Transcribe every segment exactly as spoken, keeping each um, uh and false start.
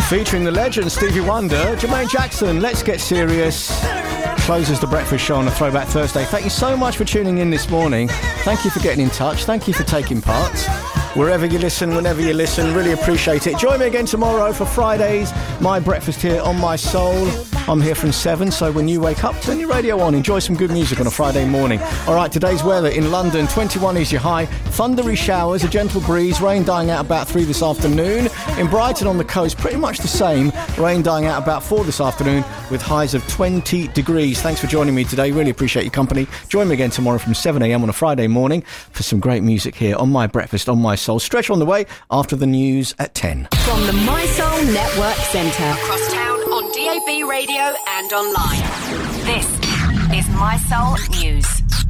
Featuring the legend Stevie Wonder, Jermaine Jackson, Let's Get Serious. Closes the breakfast show on a Throwback Thursday. Thank you so much for tuning in this morning. Thank you for getting in touch. Thank you for taking part. Wherever you listen, whenever you listen, really appreciate it. Join me again tomorrow for Friday's My Breakfast here on My Soul. I'm here from seven, so when you wake up, turn your radio on. Enjoy some good music on a Friday morning. All right, today's weather in London, twenty-one is your high. Thundery showers, a gentle breeze, rain dying out about three this afternoon. In Brighton on the coast, pretty much the same. Rain dying out about four this afternoon with highs of twenty degrees. Thanks for joining me today. Really appreciate your company. Join me again tomorrow from seven a.m. on a Friday morning for some great music here on My Breakfast on My Soul. Stretch on the way after the news at ten. From the My Soul Network Centre, across town on D A B radio and online. This is My Soul News.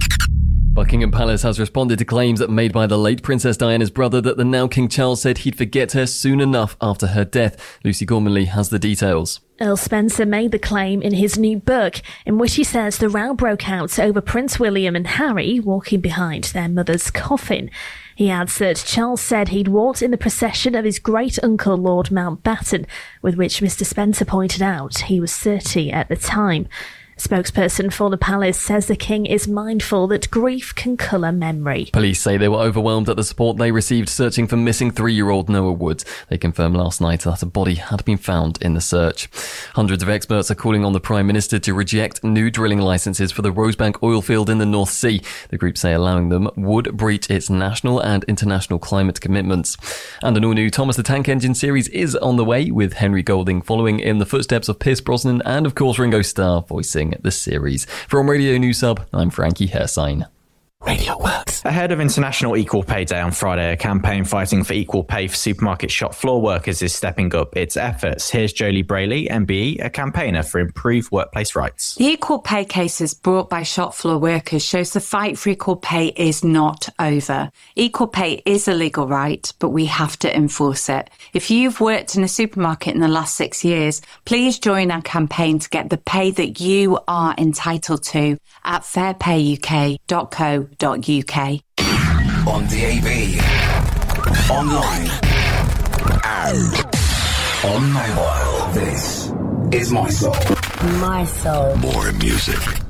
Buckingham Palace has responded to claims made by the late Princess Diana's brother that the now King Charles said he'd forget her soon enough after her death. Lucy Gormanley has the details. Earl Spencer made the claim in his new book, in which he says the row broke out over Prince William and Harry walking behind their mother's coffin. He adds that Charles said he'd walked in the procession of his great-uncle Lord Mountbatten, with which Mister Spencer pointed out he was thirty at the time. Spokesperson for the palace says the king is mindful that grief can colour memory. Police say they were overwhelmed at the support they received searching for missing three-year-old Noah Woods. They confirmed last night that a body had been found in the search. Hundreds of experts are calling on the Prime Minister to reject new drilling licences for the Rosebank oil field in the North Sea. The group say allowing them would breach its national and international climate commitments. And an all-new Thomas the Tank Engine series is on the way, with Henry Golding following in the footsteps of Pierce Brosnan and, of course, Ringo Starr voicing the series. From Radio News Hub, I'm Frankie Hersign. Radio Works. Ahead of International Equal Pay Day on Friday, a campaign fighting for equal pay for supermarket shop floor workers is stepping up its efforts. Here's Jolie Brayley, M B E, a campaigner for improved workplace rights. The equal pay cases brought by shop floor workers shows the fight for equal pay is not over. Equal pay is a legal right, but we have to enforce it. If you've worked in a supermarket in the last six years, please join our campaign to get the pay that you are entitled to at fair pay U K dot co dot U K. On D A B, online, and on mobile. This is My Soul. My Soul. More music.